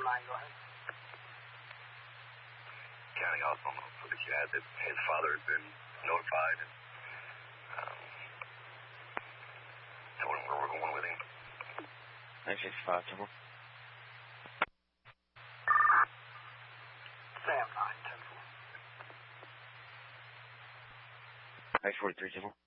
9, go ahead. County also for the cat that his father had been notified and told him where we're going with him. 965, Timber. Sam 9, 10-4. 943, Timber.